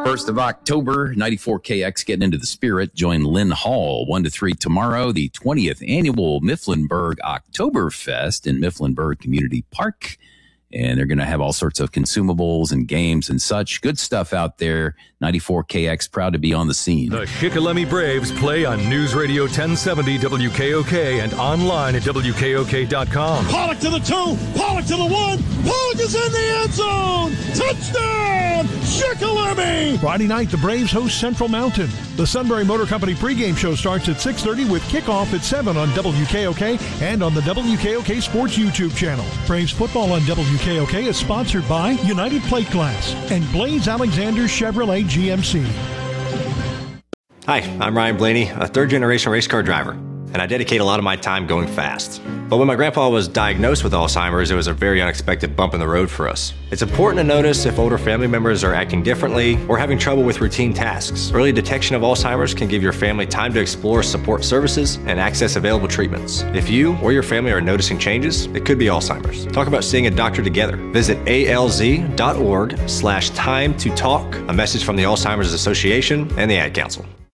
1st of October, 94KX getting into the spirit. Join Lynn Hall 1 to 3 tomorrow, the 20th annual Mifflinburg Oktoberfest in Mifflinburg Community Park. And they're going to have all sorts of consumables and games and such. Good stuff out there. 94KX, proud to be on the scene. The Shikellamy Braves play on News Radio 1070 WKOK and online at WKOK.com. Pollock to the 2, Pollock to the 1, Pollock is in the end zone! Touchdown! Shikellamy! Friday night, the Braves host Central Mountain. The Sunbury Motor Company pregame show starts at 6:30 with kickoff at 7 on WKOK and on the WKOK Sports YouTube channel. Braves football on WKOK is sponsored by United Plate Glass and Blaze Alexander Chevrolet GMC. Hi, I'm Ryan Blaney, a third-generation race car driver, and I dedicate a lot of my time going fast. But when my grandpa was diagnosed with Alzheimer's, it was a very unexpected bump in the road for us. It's important to notice if older family members are acting differently or having trouble with routine tasks. Early detection of Alzheimer's can give your family time to explore support services and access available treatments. If you or your family are noticing changes, it could be Alzheimer's. Talk about seeing a doctor together. Visit alz.org/time to talk. A message from the Alzheimer's Association and the Ad Council.